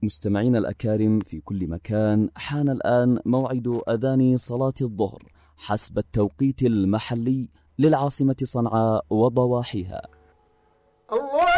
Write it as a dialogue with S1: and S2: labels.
S1: مستمعينا الأكارم في كل مكان، حان الآن موعد أذان صلاة الظهر حسب التوقيت المحلي للعاصمة صنعاء وضواحيها.
S2: الله